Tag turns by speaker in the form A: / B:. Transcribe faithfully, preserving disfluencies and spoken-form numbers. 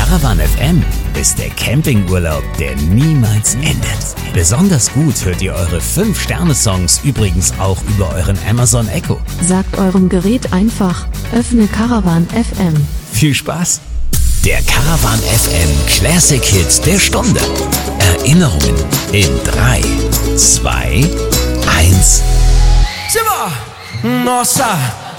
A: Caravan F M ist der Campingurlaub, der niemals endet. Besonders gut hört ihr eure fünf Sterne Songs übrigens auch über euren Amazon Echo.
B: Sagt eurem Gerät einfach, öffne Caravan F M.
A: Viel Spaß! Der Caravan F M Classic Hit der Stunde. Erinnerungen in drei, zwei, eins.
C: Simba! Nossa!